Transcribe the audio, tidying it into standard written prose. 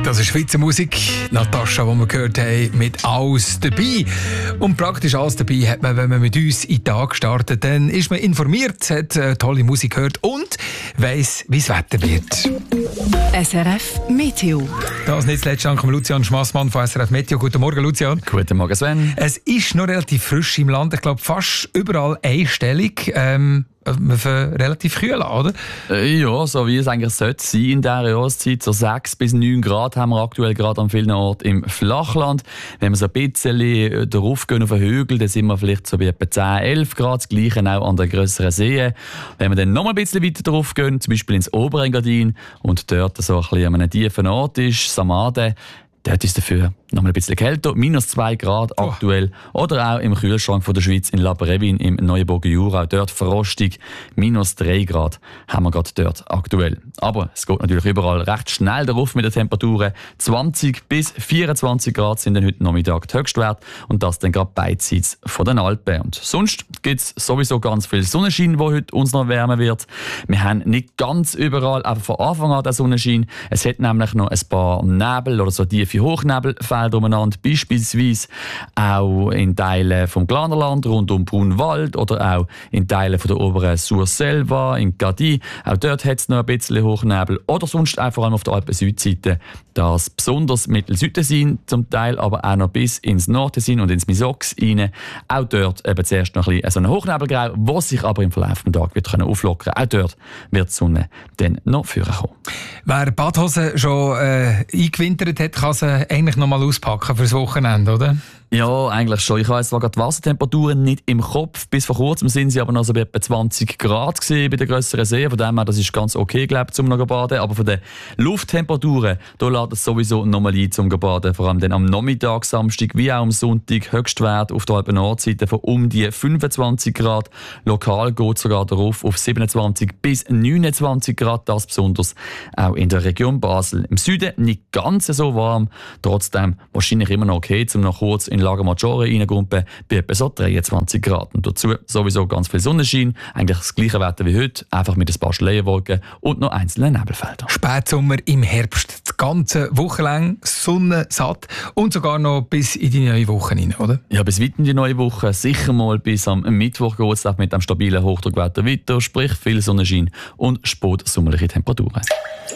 Das ist Schweizer Musik. Natascha, die wir gehört haben, mit «Alles dabei». Und praktisch alles dabei hat man, wenn man mit uns in den Tag startet. Dann ist man informiert, hat tolle Musik gehört und weiss, wie das Wetter wird. SRF Meteo. Das nicht zuletzt dank Lucian Schmassmann von SRF Meteo. Guten Morgen, Lucian. Guten Morgen, Sven. Es ist noch relativ frisch im Land. Ich glaube, fast überall einstellig. Wir fangen relativ kühl an, oder? Ja, so wie es eigentlich sollte sein in dieser Jahreszeit. So 6 bis 9 Grad haben wir aktuell gerade an vielen Orten im Flachland. Wenn wir so ein bisschen darauf gehen auf den Hügel, dann sind wir vielleicht so bei etwa 10, 11 Grad. Das Gleiche auch an den grösseren Seen. Wenn wir dann noch mal ein bisschen weiter drauf gehen, zum Beispiel ins Oberengadin und dort so ein bisschen an einem tiefen Ort ist, Samaden, dort ist dafür noch mal ein bisschen kälter, -2 Grad aktuell. Oder auch im Kühlschrank von der Schweiz in La Brevin im Neuenburger Jura, dort frostig, -3 Grad haben wir gerade dort aktuell. Aber es geht natürlich überall recht schnell darauf mit den Temperaturen. 20 bis 24 Grad sind dann heute Nachmittag der Höchstwert und das dann gerade beidseits von den Alpen. Und sonst gibt es sowieso ganz viel Sonnenschein, wo heute uns noch wärmer wird. Wir haben nicht ganz überall, aber von Anfang an den Sonnenschein. Es hat nämlich noch ein paar Nebel oder so tiefe Hochnebelfelder umeinander, beispielsweise auch in Teilen vom Glanerland rund um Brunwald oder auch in Teilen von der oberen Surselva, in Gadi. Auch dort hat es noch ein bisschen Hochnebel oder sonst auch vor allem auf der Alpen-Südseite, das besonders Mittel-Südtessin zum Teil, aber auch noch bis ins Nordtessin und ins Misox rein. Auch dort eben zuerst noch ein bisschen so ein Hochnebelgrau, was sich aber im Verlauf des Tages wird auflockern. Auch dort wird die Sonne dann noch führen kommen. Wer Badhose schon eingewintert hat, kann sie eigentlich noch mal auspacken fürs Wochenende, oder? Ja, eigentlich schon. Ich habe jetzt zwar gerade die Wassertemperaturen nicht im Kopf. Bis vor kurzem sind sie aber noch so bei etwa 20 Grad gewesen bei den grösseren Seen. Von dem her, das ist ganz okay, glaube ich, zum noch baden. Aber von den Lufttemperaturen, da lädt es sowieso nochmal ein zum Baden. Vor allem dann am Nachmittag, Samstag wie auch am Sonntag Höchstwert auf der Alpen-Nordseite von um die 25 Grad. Lokal geht es sogar darauf auf 27 bis 29 Grad. Das besonders auch in der Region Basel. Im Süden nicht ganz so warm. Trotzdem wahrscheinlich immer noch okay, zum noch kurz in Lago Maggiore reingumpen, bei etwa so 23 Grad. Und dazu sowieso ganz viel Sonnenschein, eigentlich das gleiche Wetter wie heute, einfach mit ein paar Schleierwolken und noch einzelnen Nebelfeldern. Spätsommer im Herbst, die ganze Woche lang Sonne satt und sogar noch bis in die neue Woche rein, oder? Ja, bis weit in die neue Woche, sicher mal bis am Mittwoch geht es mit dem stabilen Hochdruckwetter weiter, sprich viel Sonnenschein und spätsommerliche Temperaturen.